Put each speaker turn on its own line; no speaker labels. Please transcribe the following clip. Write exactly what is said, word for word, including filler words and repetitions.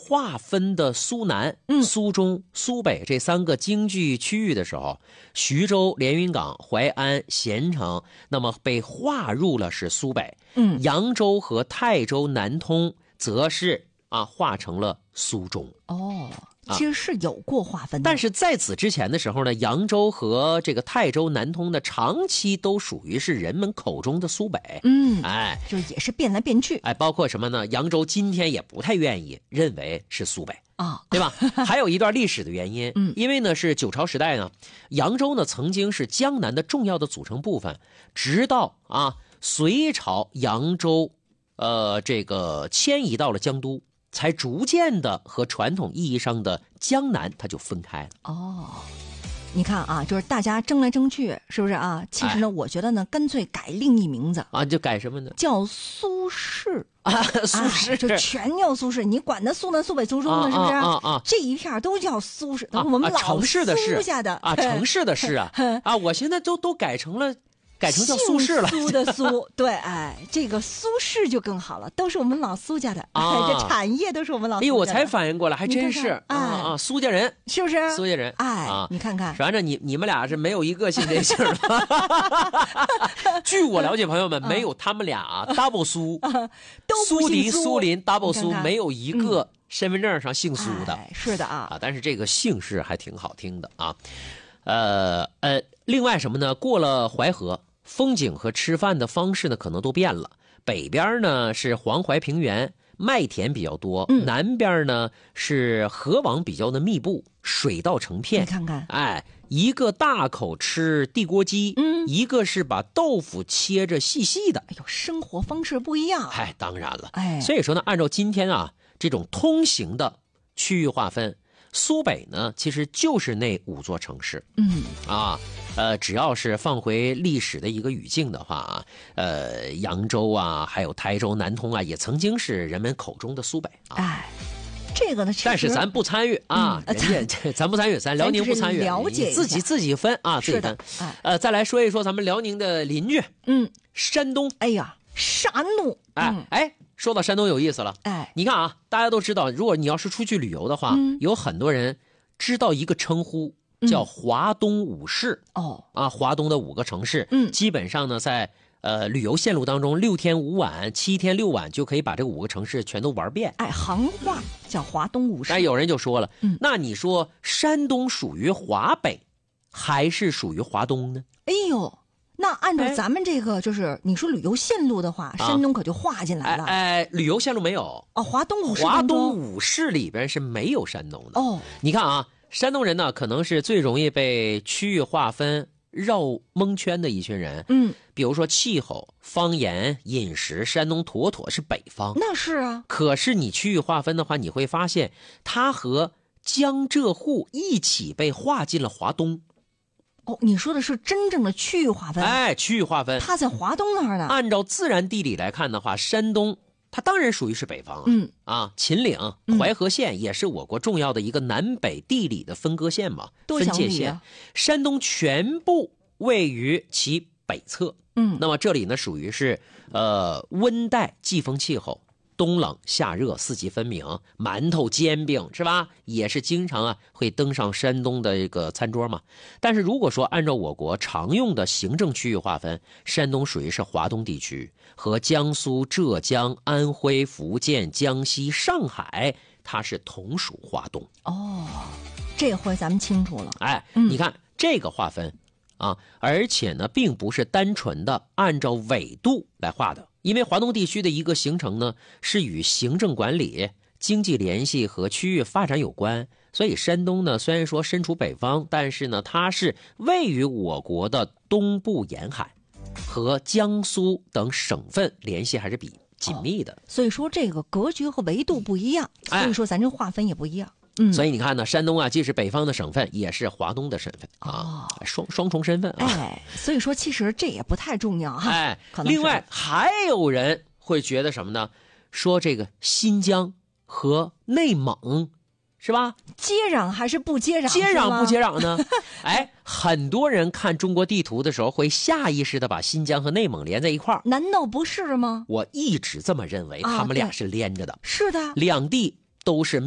划分的苏南、
嗯、
苏中、苏北这三个经济区域的时候，徐州、连云港、淮安、咸城，那么被划入了是苏北。
嗯，
扬州和泰州、南通则是啊划成了苏中。
哦。其实是有过划分的，
但是在此之前的时候呢，扬州和这个泰州、南通呢，长期都属于是人们口中的苏北。
嗯，
哎，
就也是变来变去。
哎，包括什么呢？扬州今天也不太愿意认为是苏北
啊、哦，
对吧？还有一段历史的原因，
嗯，
因为呢是九朝时代呢，扬州呢曾经是江南的重要的组成部分，直到啊隋朝扬州，呃这个迁移到了江都。才逐渐的和传统意义上的江南它就分开了。
哦，你看啊，就是大家争来争去，是不是啊？其实呢，
哎、
我觉得呢，干脆改另一名字
啊，就改什么呢？
叫苏轼
啊，苏轼、
哎、就全叫苏轼。你管他苏南、苏北、苏中呢，是不是？
啊啊啊！
这一片都叫苏轼，
啊、
我们老
城市的
苏家的
啊，城市的市啊啊！我现在都都改成了。改成叫苏轼了，
苏的苏，对，哎，这个苏轼就更好了，都是我们老苏家的，
啊、
哎，这产业都是我们老苏家的。
哎呦，我才反应过来，还真是
看看哎、
啊啊，苏家人
是不是？
苏家人，
哎，
啊，
你看看，
反正你你们俩是没有一个姓这姓的。据我了解，朋友们，没有他们俩啊 double 苏，苏迪、苏林 double 苏，没有一个身份证上姓苏的。
哎、是的啊，
啊，但是这个姓氏还挺好听的啊。呃呃，另外什么呢？过了淮河。风景和吃饭的方式呢，可能都变了。北边呢是黄淮平原，麦田比较多；
嗯、
南边呢是河网比较的密布，水稻成片。
你看看，
哎，一个大口吃地锅鸡，
嗯，
一个是把豆腐切着细细的。
哎呦，生活方式不一样。
哎，当然了，
哎，
所以说呢，按照今天啊这种通行的区域划分，苏北呢其实就是那五座城市。
嗯
啊。呃，只要是放回历史的一个语境的话啊，呃，扬州啊，还有台州、南通啊，也曾经是人们口中的苏北啊。
哎，这个呢，
但是咱不参与啊，
嗯、
人家咱不参与，咱辽宁不参与，
了解
自己自己分啊，自己分。
哎、
呃，再来说一说咱们辽宁的邻居，
嗯，
山东。
哎呀，山东，
哎、嗯、哎，说到山东有意思了，
哎，
你看啊，大家都知道，如果你要是出去旅游的话，
嗯、
有很多人知道一个称呼。叫华东五市、
嗯、哦
啊，华东的五个城市，
嗯，
基本上呢，在呃旅游线路当中，六天五晚、七天六晚就可以把这五个城市全都玩遍。
哎，行话叫华东五市。
哎，有人就说了，
嗯，
那你说山东属于华北，还是属于华东呢？
哎呦，那按照咱们这个，就是、哎、你说旅游线路的话，山东可就划进来了。
哎，哎旅游线路没有
哦，华东五市，
华东五市里边是没有山东的。
哦，
你看啊。山东人呢，可能是最容易被区域划分绕蒙圈的一群人。
嗯，
比如说气候、方言、饮食，山东妥妥是北方。
那是啊。
可是你区域划分的话，你会发现它和江浙沪一起被划进了华东。
哦，你说的是真正的区域划分？
哎，区域划分，
它在华东那儿呢。
按照自然地理来看的话，山东。它当然属于是北方啊，
嗯
啊，秦岭、淮河线也是我国重要的一个南北地理的分割线嘛，
多
分界线。
啊、
山东全部位于其北侧，
嗯，
那么这里呢属于是呃温带季风气候，冬冷夏热，四季分明，馒头煎饼是吧？也是经常啊会登上山东的这个餐桌嘛。但是如果说按照我国常用的行政区域划分，山东属于是华东地区，和江苏、浙江、安徽、福建、江西、上海，它是同属华东。
哦，这回咱们清楚了。
哎，
嗯、
你看这个划分啊，而且呢，并不是单纯的按照纬度来划的。因为华东地区的一个形成呢，是与行政管理、经济联系和区域发展有关，所以山东呢，虽然说身处北方，但是呢，它是位于我国的东部沿海，和江苏等省份联系还是比紧密的。
哦、所以说这个格局和维度不一样，
哎、
所以说咱这划分也不一样。嗯，
所以你看呢，山东啊，既是北方的省份，也是华东的省份啊，
哦、
双双重身份啊。
哎，所以说其实这也不太重要哈。
哎，另外还有人会觉得什么呢？说这个新疆和内蒙，是吧？
接壤还是不接壤？
接壤不接壤呢？哎，很多人看中国地图的时候，会下意识的把新疆和内蒙连在一块儿。
难道不是吗？
我一直这么认为，他们俩是连着的。
啊、是的，
两地都是